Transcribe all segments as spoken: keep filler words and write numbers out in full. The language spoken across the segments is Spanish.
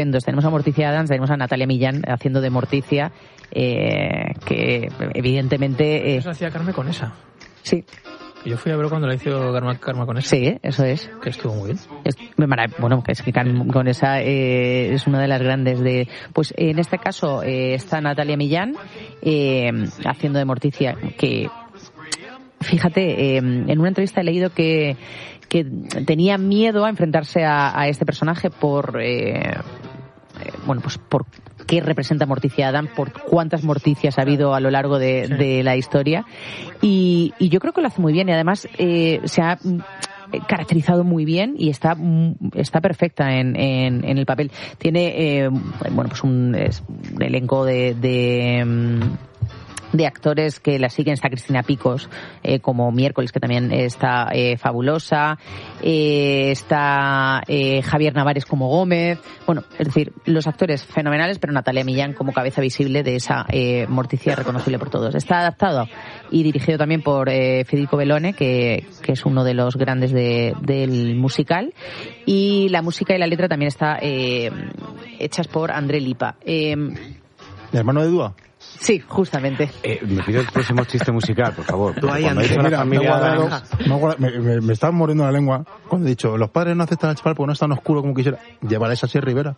Entonces, tenemos a Morticia Addams, tenemos a Natalia Millán haciendo de Morticia, eh, que evidentemente... Eh, Eso hacía Carmen Conesa. Sí. Yo fui a ver cuando la hizo Karma, Karma Conesa. Sí, eso es. Que estuvo muy bien. Es, bueno, que es que Carmen Conesa eh, es una de las grandes de... Pues en este caso eh, está Natalia Millán eh, haciendo de Morticia, que... Fíjate, eh, en una entrevista he leído que... que tenía miedo a enfrentarse a, a este personaje por eh, bueno pues por qué representa Morticia Addams, por cuántas Morticias ha habido a lo largo de, sí. de la historia y, y yo creo que lo hace muy bien y además eh, se ha caracterizado muy bien y está está perfecta en, en, en el papel. Tiene eh, bueno pues un, es, un elenco de, de de actores que la siguen. Está Cristina Picos eh, como Miércoles, que también está eh, fabulosa, eh, está eh, Javier Navares como Gómez, bueno, es decir, los actores fenomenales, pero Natalia Millán como cabeza visible de esa eh, Morticia reconocible por todos. Está adaptado y dirigido también por eh, Federico Bellone, que, que es uno de los grandes de, del musical, y la música y la letra también está eh, hechas por André Lipa. Eh, ¿El hermano de Dúa? Sí, justamente. Eh, me pido el próximo chiste musical, por favor. Tú ahí, Andrés, mira, la familia me, guardado, me, guardado, me, me, me estaba mordiendo la lengua cuando he dicho, los padres no aceptan a chapar porque no es tan oscuro como quisiera. Llévala esa así a Rivera.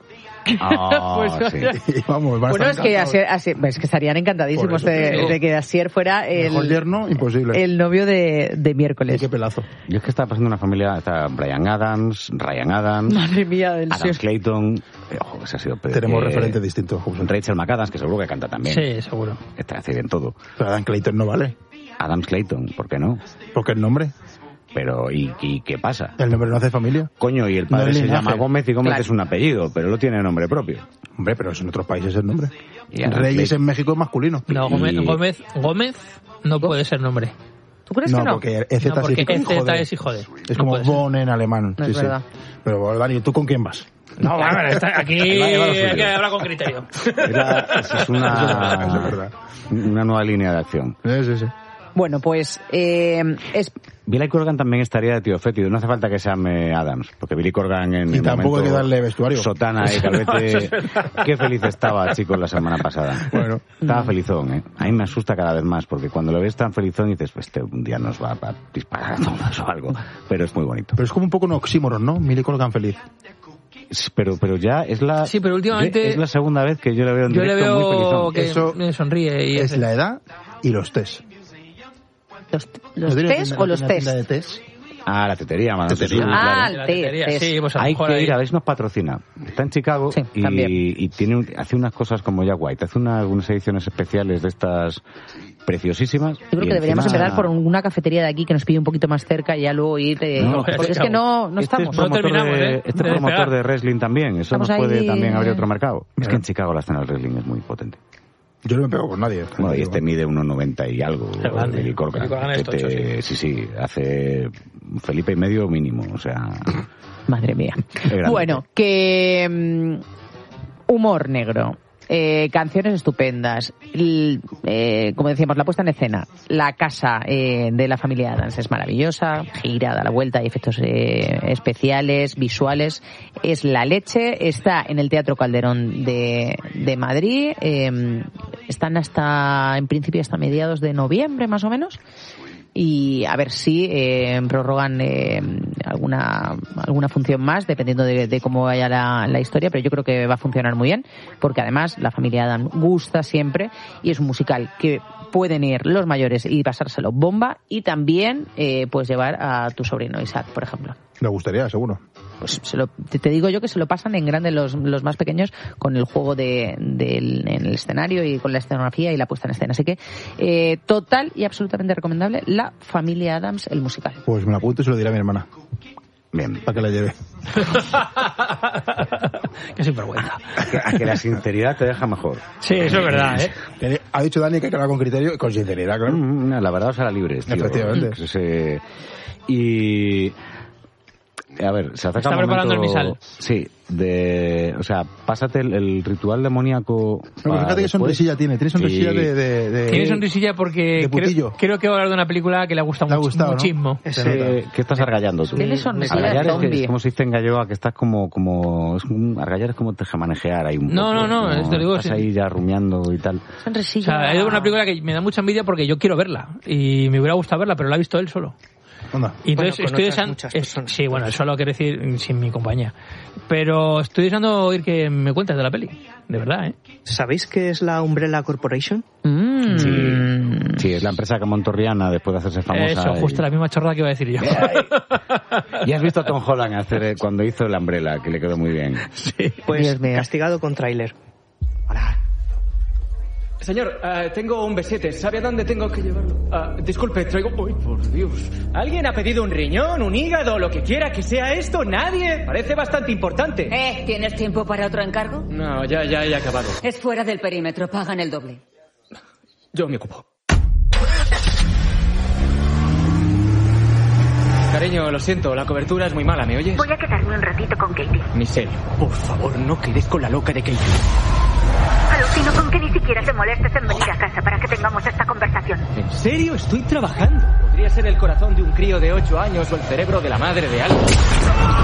Oh, pues, sí. Y vamos, bueno, es que, Asier, Asier, es que estarían encantadísimos de, sí. de que Asier fuera el, yerno, imposible. el novio de, de Miércoles. Y qué pelazo. Yo es que estaba pasando una familia, está Bryan Adams, Ryan Adams, Madre mía, del Adam Clayton, eh, ojo, que se ha sido peor. Tenemos eh, referentes distintos. Rachel McAdams, que seguro que canta también. Sí, seguro. Está hace bien todo. Pero Adam Clayton no vale. Adams Clayton, ¿por qué no? Porque el nombre. Pero, ¿y, y qué pasa? El nombre no hace familia. Coño, y el padre no se linaje. llama Gómez y Gómez claro. es un apellido, pero no tiene nombre propio. Hombre, pero es en otros países el nombre. Y Reyes en México es masculino. No, Gómez, y... Gómez, Gómez no puede ser nombre. ¿Tú crees no, que no? Porque EZ no, porque es hijo de. es hijo de. Es no como Bon en alemán. No sí, es sí. verdad. Pero, Dani, ¿tú con quién vas? No, bueno, está aquí hay que hablar con criterio. Era, es una, Eso es verdad. una nueva línea de acción. Sí, sí, sí. Bueno, pues eh, es... Billy Corgan también estaría de tío fétido. No hace falta que se llame Adams, porque Billy Corgan en y el tampoco hay que darle vestuario. Sotana y calvete. Qué feliz estaba, chicos, la semana pasada. Bueno. Estaba felizón, ¿eh? A mí me asusta cada vez más, porque cuando lo ves tan felizón dices, pues este un día nos va a disparar a todos o algo. Pero es muy bonito. Pero es como un poco un oxímoron, ¿no? Billy Corgan feliz. Pero pero ya es la sí, pero últimamente es la segunda vez que yo le veo en yo directo le veo muy felizón. que Eso me sonríe y es hace... la edad y los test. ¿Los, los test o los test? De test? Ah, la tetería, Madame Tetería. Susur, Ah, claro. el té, sí, pues a lo Hay mejor que ahí... ir, a ver si nos patrocina. Está en Chicago Sí, y, también. y tiene un- hace unas cosas como Jack White, hace una, unas ediciones especiales de estas preciosísimas. Yo creo y que deberíamos encima- empezar por una cafetería de aquí que nos pille un poquito más cerca y ya luego ir... eh, No, porque es que no, no este estamos. es promotor, No terminamos, de, ¿eh? este es De promotor despegar. de wrestling también, eso Estamos nos puede ahí, también abrir eh, otro mercado. Es que en Chicago la escena del wrestling es muy potente. Yo no me pego con nadie. Bueno, y este mide uno noventa y algo. Es grande. Billy Corgan. Billy Corgan es Este, tocho, sí, sí, hace Felipe y medio mínimo, o sea... Madre mía. grande. Bueno, que... mm, humor negro. Eh, canciones estupendas. L- eh, como decíamos, la puesta en escena. La casa eh, de la familia Addams es maravillosa. Gira, da la vuelta, hay efectos eh, especiales, visuales. Es la leche. Está en el Teatro Calderón de, de Madrid. Eh, están hasta, en principio, hasta mediados de noviembre, más o menos. Y a ver si eh, prorrogan eh, alguna alguna función más, dependiendo de, de cómo vaya la, la historia, pero yo creo que va a funcionar muy bien, porque además la familia Adam gusta siempre y es un musical que pueden ir los mayores y pasárselo bomba, y también eh, puedes llevar a tu sobrino Isaac, por ejemplo. Le gustaría, seguro. Pues se lo, te, te digo yo que se lo pasan en grande los, los más pequeños con el juego de, del, en el escenario y con la escenografía y la puesta en escena. Así que eh, total y absolutamente recomendable La Familia Addams, el musical. Pues me la apunto y se lo diré a mi hermana. Bien. Para que la lleve. Qué sinvergüenza. A que, a que la sinceridad te deja mejor. Sí, eso es verdad, ¿eh? Tiene- Ha dicho Dani que hay que hablar con criterio y con sinceridad, claro. Mm, La verdad os hará libres, tío. Efectivamente. Se- se- Y A ver, se acerca Está un preparando momento, el misal. Sí, de, o sea, pásate el, el ritual demoníaco. No, pero fíjate qué sonrisilla tiene, tiene sonrisilla Sí. de, de, de... Tiene sonrisilla porque de putillo. creo, creo que va a hablar de una película que le ha gustado Le ha much- gustado, ¿no? muchísimo. ¿Qué, ¿Qué estás argallando tú? Tiene sonrisilla de Argallar es, que, zombie. es como se dice en gallega, que estás como, como, es un, argallar es como tejemanejear ahí un No, poco, no, no, como esto digo, estás sí. ahí ya rumiando y tal. O Sonrisilla. sea, es una película que me da mucha envidia porque yo quiero verla y me hubiera gustado verla, pero la ha visto él solo. Anda. Y entonces Bueno, con estoy otras deseando... muchas es- personas. sí, bueno, eso lo quiero decir sin mi compañía. Pero estoy deseando oír que me cuentes de la peli. De verdad, ¿eh? ¿Sabéis qué es la Umbrella Corporation? Mm. Sí, sí, es la empresa que montorriana después de hacerse famosa. Eso, y- justo la misma chorrada que iba a decir yo. Y has visto a Tom Holland hacer eh, cuando hizo el Umbrella, que le quedó muy bien. Pues Dios mío. castigado con tráiler. Señor, eh, tengo un B siete. ¿Sabe a dónde tengo que llevarlo? Ah, disculpe, traigo... ¡Uy, por Dios! ¿Alguien ha pedido un riñón, un hígado, lo que quiera que sea esto? ¿Nadie? Parece bastante importante. Eh, ¿tienes tiempo para otro encargo? No, ya, ya he acabado. Es fuera del perímetro, pagan el doble. Yo me ocupo. Cariño, lo siento, la cobertura es muy mala, ¿me oyes? Voy a quedarme un ratito con Katie. Ni serio. Por favor, no quedes con la loca de Katie. Alucino con que ni siquiera te molestes en venir a casa para que tengamos esta conversación. ¿En serio? Estoy trabajando. Podría ser el corazón de un crío de ocho años o el cerebro de la madre de alguien.